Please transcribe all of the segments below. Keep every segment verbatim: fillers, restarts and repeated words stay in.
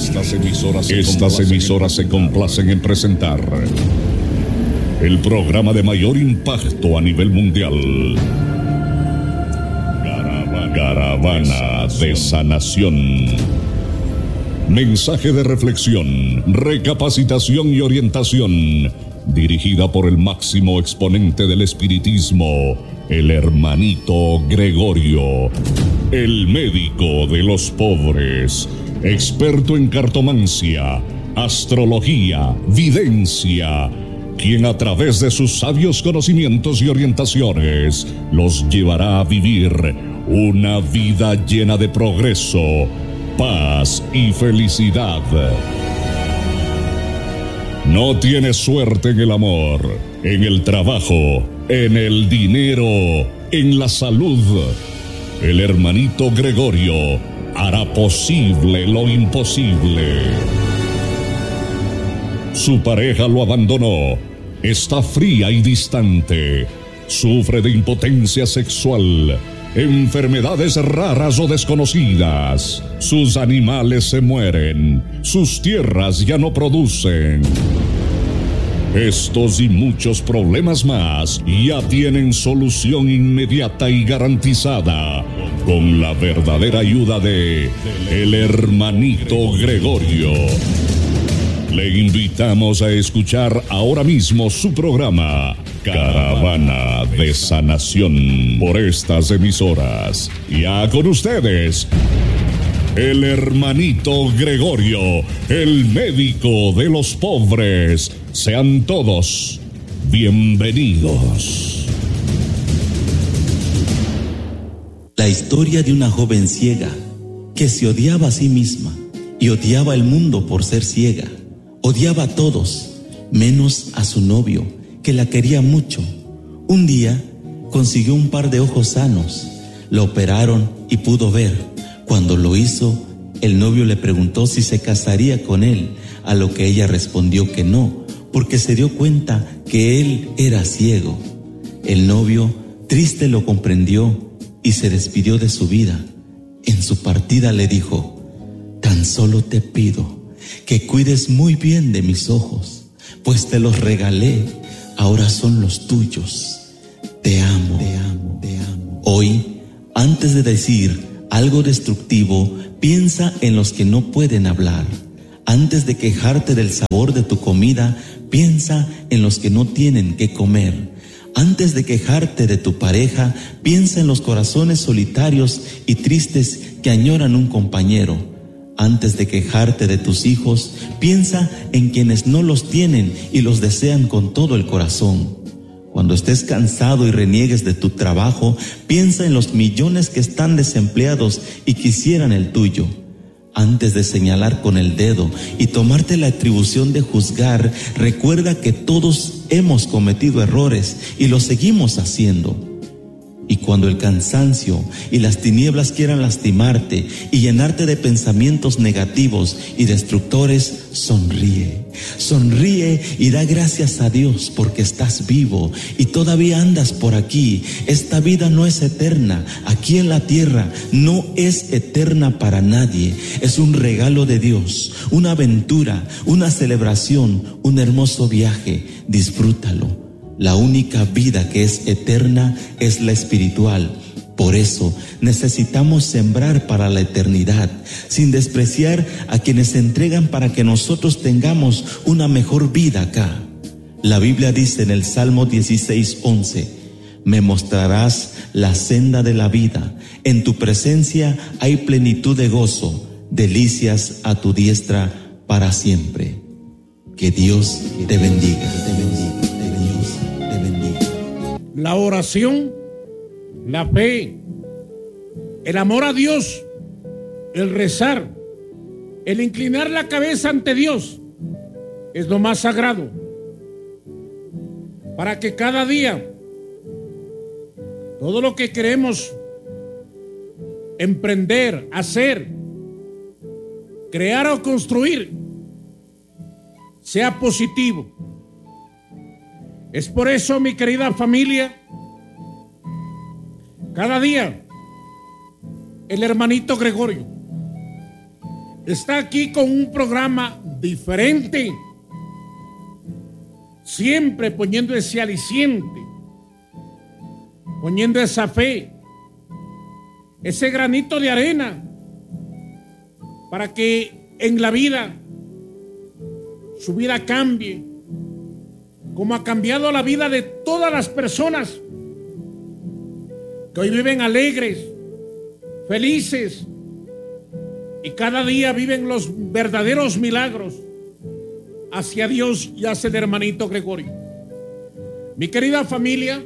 Estas emisoras, Estas emisoras se complacen en presentar el programa de mayor impacto a nivel mundial. Caravana, Caravana de Sanación. Mensaje de reflexión, recapacitación y orientación, dirigida por el máximo exponente del espiritismo, el hermanito Gregorio, el médico de los pobres, experto en cartomancia, astrología, videncia, quien a través de sus sabios conocimientos y orientaciones los llevará a vivir una vida llena de progreso, paz y felicidad. No tienes suerte en el amor, en el trabajo, en el dinero, en la salud. El hermanito Gregorio hará posible lo imposible. Su pareja lo abandonó, está fría y distante, sufre de impotencia sexual, enfermedades raras o desconocidas. Sus animales se mueren, sus tierras ya no producen. Estos y muchos problemas más ya tienen solución inmediata y garantizada con la verdadera ayuda de el hermanito Gregorio. Le invitamos a escuchar ahora mismo su programa Caravana de Sanación por estas emisoras. Ya con ustedes, el hermanito Gregorio, el médico de los pobres. Sean todos bienvenidos. La historia de una joven ciega que se odiaba a sí misma y odiaba el mundo por ser ciega. Odiaba a todos, menos a su novio, que la quería mucho. Un día consiguió un par de ojos sanos, la operaron y pudo ver. Cuando lo hizo, el novio le preguntó si se casaría con él, a lo que ella respondió que no, porque se dio cuenta que él era ciego. El novio, triste, lo comprendió y se despidió de su vida. En su partida le dijo: tan solo te pido que cuides muy bien de mis ojos, pues te los regalé, ahora son los tuyos. Te amo, te amo, te amo. Hoy, antes de decir algo destructivo, piensa en los que no pueden hablar. Antes de quejarte del sabor de tu comida, piensa en los que no tienen que comer. Antes de quejarte de tu pareja, piensa en los corazones solitarios y tristes que añoran un compañero. Antes de quejarte de tus hijos, piensa en quienes no los tienen y los desean con todo el corazón. Cuando estés cansado y reniegues de tu trabajo, piensa en los millones que están desempleados y quisieran el tuyo. Antes de señalar con el dedo y tomarte la atribución de juzgar, recuerda que todos hemos cometido errores y lo seguimos haciendo. Y cuando el cansancio y las tinieblas quieran lastimarte y llenarte de pensamientos negativos y destructores, sonríe. Sonríe y da gracias a Dios porque estás vivo y todavía andas por aquí. Esta vida no es eterna. Aquí en la tierra no es eterna para nadie. Es un regalo de Dios, una aventura, una celebración, un hermoso viaje. Disfrútalo. La única vida que es eterna es la espiritual. Por eso necesitamos sembrar para la eternidad, sin despreciar a quienes se entregan para que nosotros tengamos una mejor vida acá. La Biblia dice en el Salmo dieciséis once: me mostrarás la senda de la vida, en tu presencia hay plenitud de gozo, delicias a tu diestra para siempre. Que Dios te bendiga, te bendiga. La oración, la fe, el amor a Dios, el rezar, el inclinar la cabeza ante Dios es lo más sagrado para que cada día todo lo que queremos emprender, hacer, crear o construir sea positivo. Es por eso, mi querida familia, cada día el hermanito Gregorio está aquí con un programa diferente, siempre poniendo ese aliciente, poniendo esa fe, ese granito de arena, para que en la vida su vida cambie, como ha cambiado la vida de todas las personas que hoy viven alegres, felices, y cada día viven los verdaderos milagros hacia Dios y hacia el hermanito Gregorio. Mi querida familia,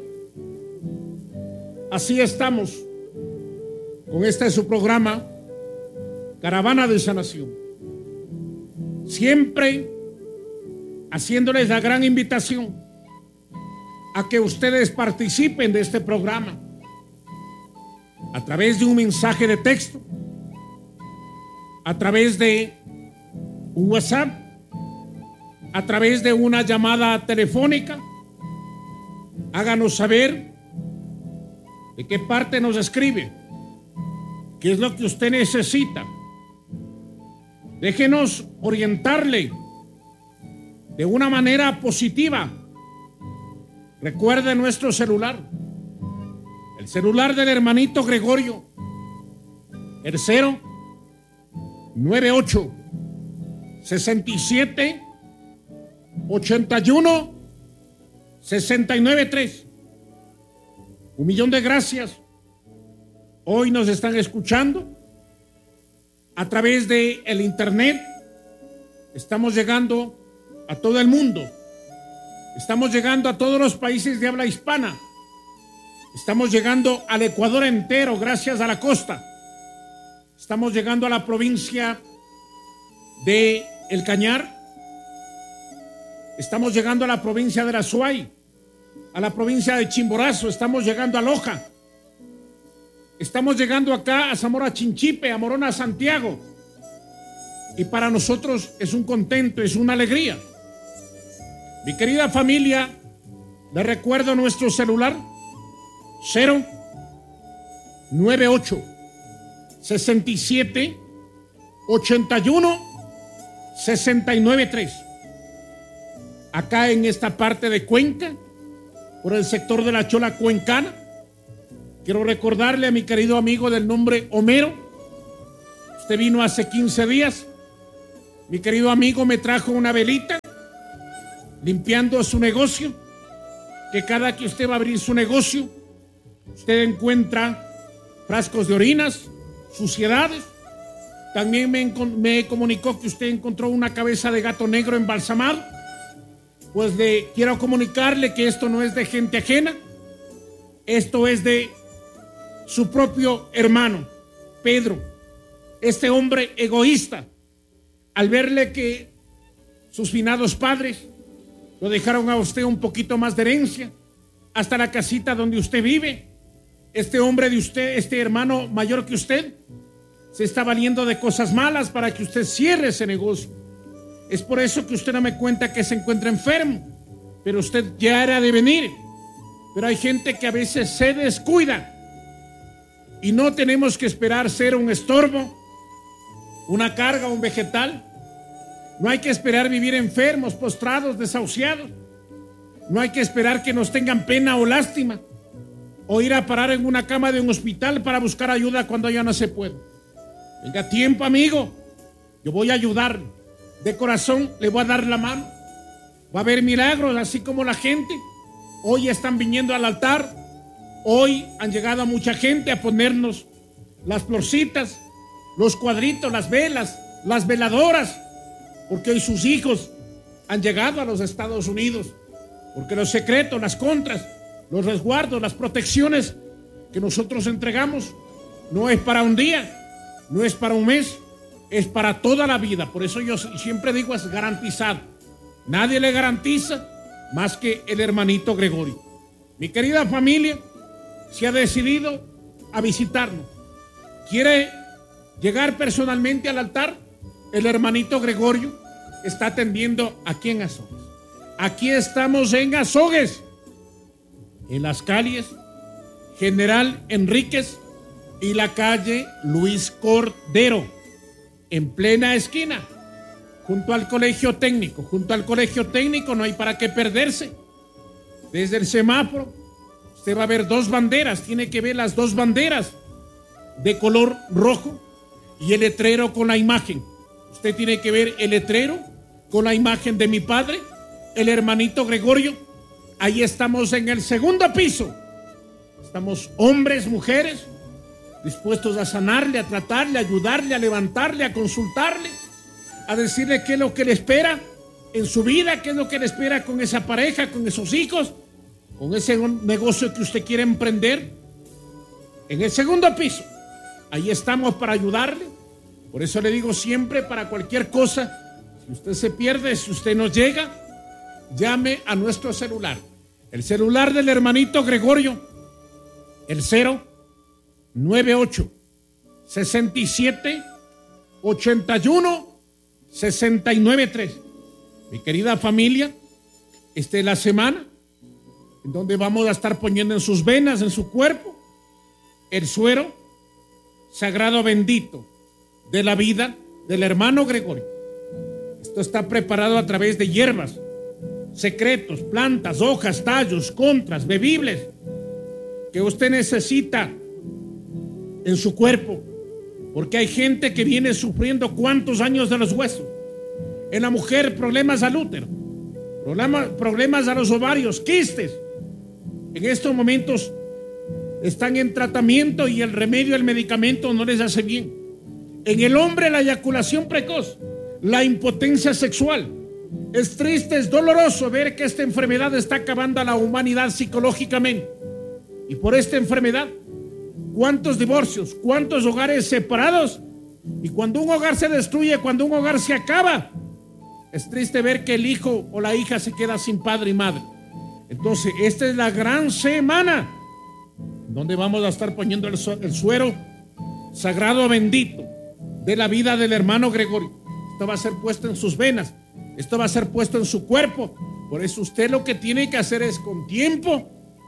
así estamos con este su programa, Caravana de Sanación. Siempre haciéndoles la gran invitación a que ustedes participen de este programa a través de un mensaje de texto, a través de un WhatsApp, a través de una llamada telefónica. Háganos saber de qué parte nos escribe, qué es lo que usted necesita. Déjenos orientarle de una manera positiva. Recuerde nuestro celular, el celular del hermanito Gregorio, el cero nueve ocho sesenta y siete ochenta y uno sesenta y nueve tres. Un millón de gracias. Hoy nos están escuchando a través de el internet. Estamos llegando a todo el mundo. Estamos llegando a todos los países de habla hispana. Estamos llegando al Ecuador entero gracias a la costa. Estamos llegando a la provincia de El Cañar. Estamos llegando a la provincia de Azuay, a la provincia de Chimborazo. Estamos llegando a Loja. Estamos llegando acá a Zamora Chinchipe, a Morona Santiago. Y para nosotros es un contento, es una alegría. Mi querida familia, les recuerdo nuestro celular cero nueve ocho sesenta y siete ochenta y uno sesenta y nueve tres. Acá en esta parte de Cuenca, por el sector de la Chola Cuencana, quiero recordarle a mi querido amigo del nombre Homero. Usted vino hace quince días. Mi querido amigo me trajo una velita limpiando su negocio, que cada que usted va a abrir su negocio, usted encuentra frascos de orinas, suciedades. También me, me comunicó que usted encontró una cabeza de gato negro embalsamado. Pues le quiero comunicarle que esto no es de gente ajena, esto es de su propio hermano, Pedro, este hombre egoísta. Al verle que sus finados padres lo dejaron a usted un poquito más de herencia, hasta la casita donde usted vive, este hombre de usted, este hermano mayor que usted, se está valiendo de cosas malas para que usted cierre ese negocio. Es por eso que usted no me cuenta que se encuentra enfermo, pero usted ya era de venir. Pero hay gente que a veces se descuida y no tenemos que esperar ser un estorbo, una carga, un vegetal. No hay que esperar vivir enfermos, postrados, desahuciados. No hay que esperar que nos tengan pena o lástima, o ir a parar en una cama de un hospital para buscar ayuda cuando ya no se puede. Venga tiempo, amigo. Yo voy a ayudar. De corazón le voy a dar la mano. Va a haber milagros, así como la gente. Hoy están viniendo al altar. Hoy han llegado mucha gente a ponernos las florcitas, los cuadritos, las velas, las veladoras, porque hoy sus hijos han llegado a los Estados Unidos, porque los secretos, las contras, los resguardos, las protecciones que nosotros entregamos no es para un día, no es para un mes, es para toda la vida. Por eso yo siempre digo, es garantizado. Nadie le garantiza más que el hermanito Gregorio. Mi querida familia, se ha decidido a visitarnos. ¿Quiere llegar personalmente al altar? El hermanito Gregorio está atendiendo aquí en Azogues. Aquí estamos en Azogues, en las calles General Enríquez y la calle Luis Cordero. en plena esquina, junto al colegio técnico. Junto al colegio técnico no hay para qué perderse. Desde el semáforo usted va a ver dos banderas, tiene que ver las dos banderas de color rojo y el letrero con la imagen. Usted tiene que ver el letrero con la imagen de mi padre, el hermanito Gregorio. Ahí estamos en el segundo piso. Estamos hombres, mujeres, dispuestos a sanarle, a tratarle, a ayudarle, a levantarle, a consultarle, a decirle qué es lo que le espera en su vida, qué es lo que le espera con esa pareja, con esos hijos, con ese negocio que usted quiere emprender. En el segundo piso, ahí estamos para ayudarle. Por eso le digo siempre, para cualquier cosa, si usted se pierde, si usted no llega, llame a nuestro celular. El celular del hermanito Gregorio, el cero nueve ocho sesenta y siete ochenta y uno sesenta y nueve tres. Mi querida familia, esta es la semana en donde vamos a estar poniendo en sus venas, en su cuerpo, el suero sagrado bendito de la vida del hermano Gregorio. Esto está preparado a través de hierbas, secretos, plantas, hojas, tallos, contras, bebibles que usted necesita en su cuerpo, porque hay gente que viene sufriendo cuántos años de los huesos. En la mujer, problemas al útero, problemas, problemas a los ovarios, quistes. En estos momentos están en tratamiento y el remedio, el medicamento no les hace bien. En el hombre, la eyaculación precoz, la impotencia sexual. Es triste, es doloroso ver que esta enfermedad está acabando a la humanidad psicológicamente. Y por esta enfermedad, ¿cuántos divorcios? ¿Cuántos hogares separados? Y cuando un hogar se destruye, cuando un hogar se acaba, es triste ver que el hijo o la hija se queda sin padre y madre. Entonces, esta es la gran semana donde vamos a estar poniendo el, su el suero sagrado bendito de la vida del hermano Gregorio. Esto va a ser puesto en sus venas, esto va a ser puesto en su cuerpo. Por eso usted lo que tiene que hacer es, con tiempo,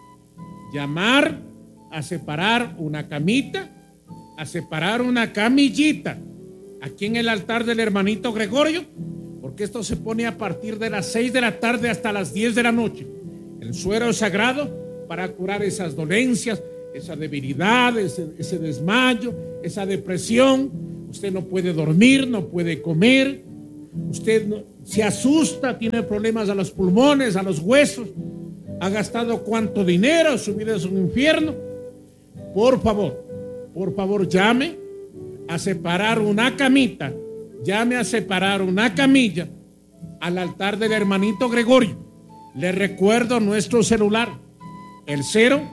llamar a separar una camita, a separar una camillita aquí en el altar del hermanito Gregorio, porque esto se pone a partir de las seis de la tarde hasta las diez de la noche. El suero sagrado para curar esas dolencias, esa debilidad, ese, ese desmayo, esa depresión. Usted no puede dormir, no puede comer, usted no, se asusta, tiene problemas a los pulmones, a los huesos, ha gastado cuánto dinero, su vida es un infierno. Por favor, por favor, llame a separar una camita, llame a separar una camilla al altar del hermanito Gregorio. Le recuerdo nuestro celular, el cero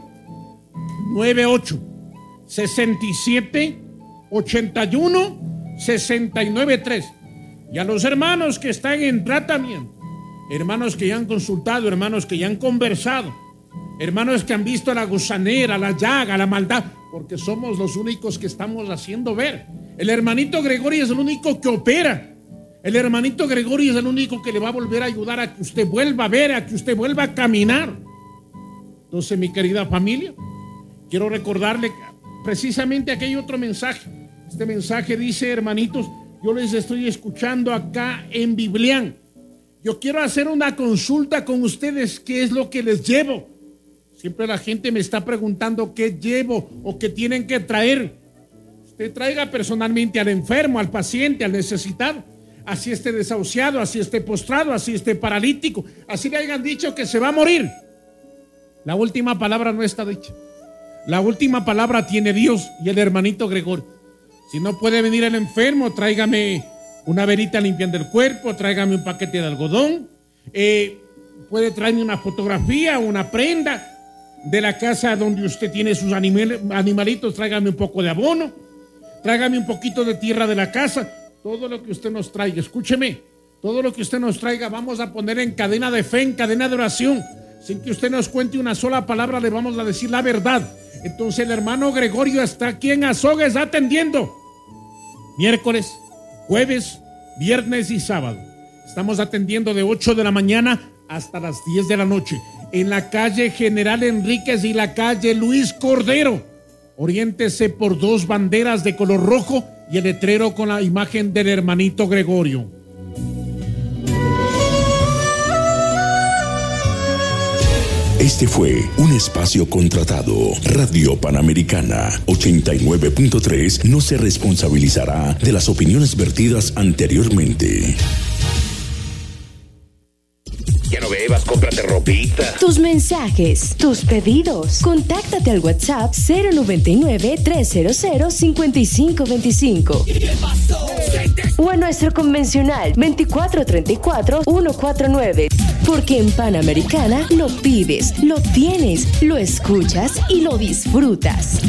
nueve ocho sesenta y siete ochenta y uno sesenta y nueve tres. Y a los hermanos que están en tratamiento, hermanos que ya han consultado, hermanos que ya han conversado, hermanos que han visto la gusanera, la llaga, la maldad, porque somos los únicos que estamos haciendo ver. El hermanito Gregorio es el único que opera. El hermanito Gregorio es el único que le va a volver a ayudar a que usted vuelva a ver, a que usted vuelva a caminar. Entonces, mi querida familia, quiero recordarle precisamente aquí hay otro mensaje. Este mensaje dice: hermanitos, yo les estoy escuchando acá en Biblián. Yo quiero hacer una consulta con ustedes. ¿Qué es lo que les llevo? Siempre la gente me está preguntando qué llevo o qué tienen que traer. Usted traiga personalmente al enfermo, al paciente, al necesitado. Así esté desahuciado, así esté postrado, así esté paralítico, así le hayan dicho que se va a morir. La última palabra no está dicha. La última palabra tiene Dios y el hermanito Gregorio. Si no puede venir el enfermo, tráigame una verita limpiando el cuerpo, tráigame un paquete de algodón, eh, puede traerme una fotografía, una prenda de la casa donde usted tiene sus animal, animalitos, tráigame un poco de abono, tráigame un poquito de tierra de la casa. Todo lo que usted nos traiga, escúcheme, todo lo que usted nos traiga vamos a poner en cadena de fe, en cadena de oración. Sin que usted nos cuente una sola palabra, le vamos a decir la verdad. Entonces el hermano Gregorio está aquí en Azogues atendiendo miércoles, jueves, viernes y sábado. Estamos atendiendo de ocho de la mañana hasta las diez de la noche en la calle General Enríquez y la calle Luis Cordero. Oriéntese por dos banderas de color rojo y el letrero con la imagen del hermanito Gregorio. Este fue un espacio contratado. Radio Panamericana ochenta y nueve punto tres no se responsabilizará de las opiniones vertidas anteriormente. Ya no bebas, cómprate ropita. Tus mensajes, tus pedidos. Contáctate al WhatsApp cero noventa y nueve, trescientos cincuenta y cinco veinticinco. O a nuestro convencional veinticuatro treinta y cuatro, ciento cuarenta y nueve. Porque en Panamericana lo pides, lo tienes, lo escuchas y lo disfrutas.